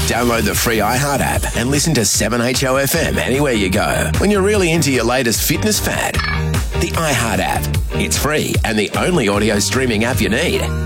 Download the free iHeart app and listen to 7HOFM anywhere you go. When you're really into your latest fitness fad, the iHeart app. It's free and the only audio streaming app you need.